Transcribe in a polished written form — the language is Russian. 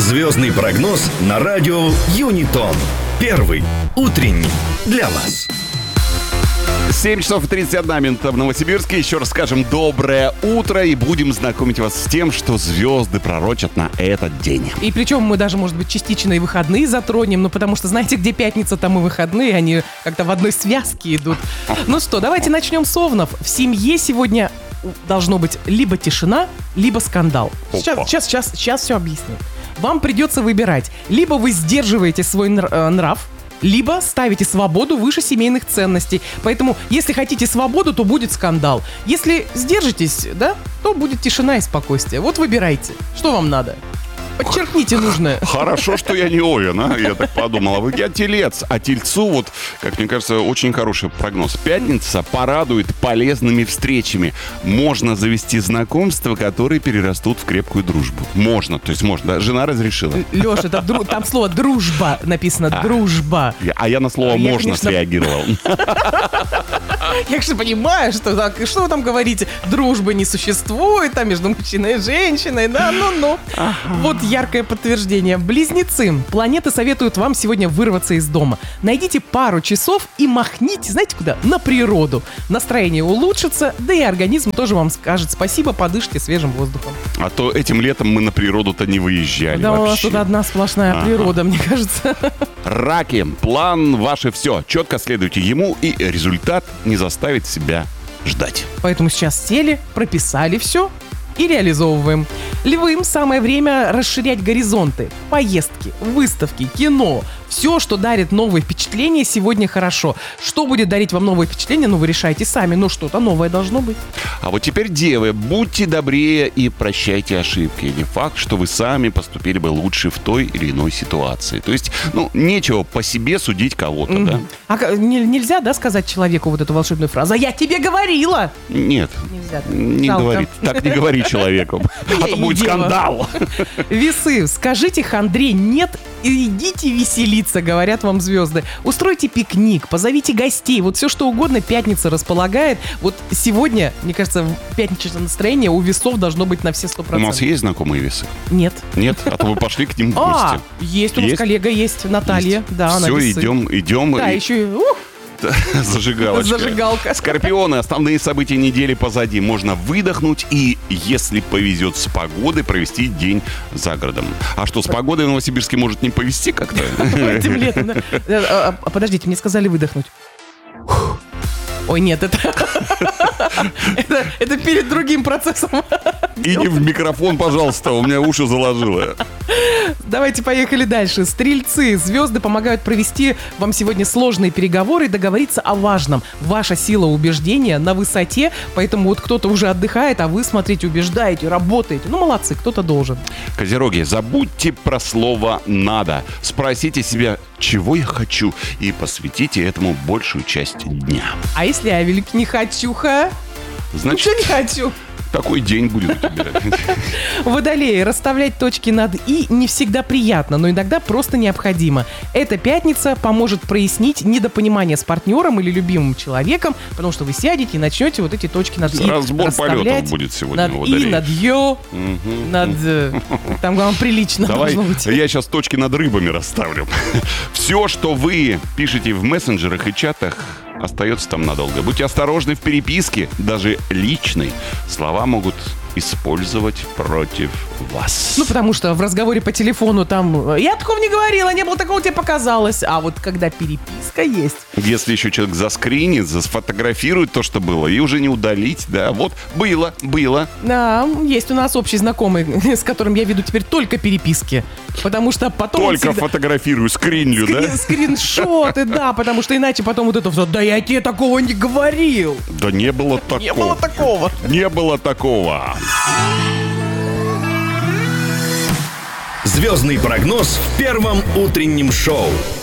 Звездный прогноз на радио Юнитон. Первый утренний для вас. 7 часов и 31 минута в Новосибирске. Еще раз скажем доброе утро и будем знакомить вас с тем, что звезды пророчат на этот день. И причем мы даже, может быть, частично и выходные затронем, ну потому что, знаете, где пятница, там и выходные, они как-то в одной связке идут. Ну что, давайте начнем с овнов. В семье сегодня должно быть либо тишина, либо скандал. Сейчас все объясню. Вам придется выбирать. Либо вы сдерживаете свой нрав, либо ставите свободу выше семейных ценностей. Поэтому, если хотите свободу, то будет скандал. Если сдержитесь, да, то будет тишина и спокойствие. Вот выбирайте. Что вам надо? Подчеркните нужное. Хорошо, что я не Овен, а? Я так подумал. Я телец. А тельцу, вот, как мне кажется, очень хороший прогноз. Пятница порадует полезными встречами. Можно завести знакомства, которые перерастут в крепкую дружбу. Можно, то есть можно. Да? Жена разрешила. Леша, там слово «дружба» написано. «Дружба». А я на слово «можно» конечно, среагировал. Я, конечно, понимаю, что вы там говорите. Дружбы не существует, там между мужчиной и женщиной, да, ну. Вот яркое подтверждение. Близнецы. Планеты советуют вам сегодня вырваться из дома. Найдите пару часов и махните, знаете куда? На природу. Настроение улучшится, да и организм тоже вам скажет спасибо, подышите свежим воздухом. А то этим летом мы на природу-то не выезжали да, вообще. у нас тут одна сплошная природа, мне кажется. Раки. План ваше все. Четко следуйте ему, и результат не заставит себя ждать. Поэтому сейчас сели, прописали все и реализовываем. Львы, самое время расширять горизонты. Поездки, выставки, кино. Все, что дарит новые впечатления, сегодня хорошо. Что будет дарить вам новые впечатления, вы решайте сами. Но что-то новое должно быть. А вот теперь, девы, будьте добрее и прощайте ошибки. Не факт, что вы сами поступили бы лучше в той или иной ситуации. То есть, нечего по себе судить кого-то, да? А нельзя, да, сказать человеку вот эту волшебную фразу? А я тебе говорила! Нет, нельзя. Не говори. Так не говори человеку. А то будет скандал. Весы, скажите хандре нет и идите веселиться, говорят вам звезды. Устройте пикник, позовите гостей, вот все что угодно пятница располагает. Вот сегодня, мне кажется, пятничное настроение у весов должно быть на все 100%. У нас есть знакомые весы? Нет. Нет? А то вы пошли к ним в гости. Есть, у нас коллега есть, Наталья. Есть. Да, она все, весы. идем. Да, еще и... Зажигалка. Скорпионы, основные события недели позади. Можно выдохнуть и, если повезет с погодой, провести день за городом. А что, с погодой в Новосибирске может не повезти как-то? Этим летом, да. Подождите, мне сказали выдохнуть. Ой, нет, это перед другим процессом. И не в микрофон, пожалуйста, у меня уши заложило. Давайте поехали дальше. Стрельцы. Звезды помогают провести вам сегодня сложные переговоры и договориться о важном. Ваша сила убеждения на высоте, поэтому вот кто-то уже отдыхает, а вы, смотрите, убеждаете, работаете. Молодцы, кто-то должен. Козероги, забудьте про слово «надо». Спросите себя, чего я хочу, и посвятите этому большую часть дня. А если я велик не хочуха? Значит, не хочу. Такой день будет у тебя. Водолеи. Расставлять точки над «и» не всегда приятно, но иногда просто необходимо. Эта пятница поможет прояснить недопонимание с партнером или любимым человеком, потому что вы сядете и начнете вот эти точки над «и» разбор полетов будет сегодня у водолеев. Над «ё», над... Там, главное, прилично должно быть. Давай я сейчас точки над рыбами расставлю. Все, что вы пишете в мессенджерах и чатах, остается там надолго. Будьте осторожны в переписке, даже личной. Слова могут использовать против вас. Потому что в разговоре по телефону там «я такого не говорила, не было такого, тебе показалось». А вот когда переписка есть... Если еще человек заскринит, сфотографирует то, что было, и уже не удалить, да, вот было. Да, есть у нас общий знакомый, с которым я веду теперь только переписки, потому что потом... Только фотографирую, скринлю, да? Скриншоты, да, потому что иначе потом вот это все «да я тебе такого не говорил». Да не было такого. Не было такого. Звездный прогноз в первом утреннем шоу.